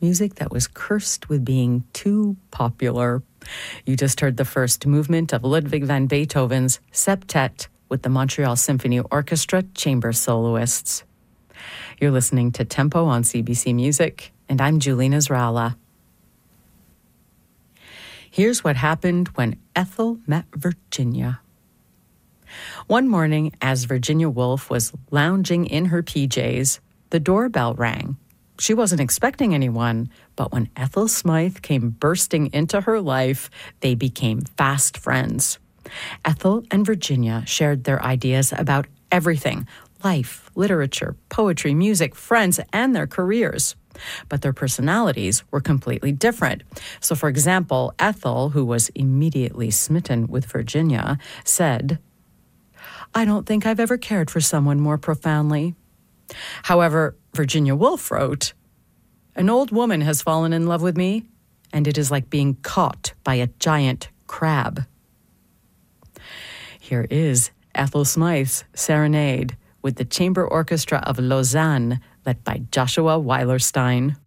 music that was cursed with being too popular. You just heard the first movement of Ludwig van Beethoven's Septet with the Montreal Symphony Orchestra chamber soloists. You're listening to Tempo on CBC Music, and I'm Julie Nasrallah. Here's what happened when Ethel met Virginia. One morning, as Virginia Woolf was lounging in her PJs, the doorbell rang. She wasn't expecting anyone, but when Ethel Smythe came bursting into her life, they became fast friends. Ethel and Virginia shared their ideas about everything: life, literature, poetry, music, friends, and their careers. But their personalities were completely different. So, for example, Ethel, who was immediately smitten with Virginia, said, "I don't think I've ever cared for someone more profoundly." However, Virginia Woolf wrote, "An old woman has fallen in love with me, and it is like being caught by a giant crab." Here is Ethel Smythe's Serenade with the Chamber Orchestra of Lausanne, led by Joshua Weilerstein.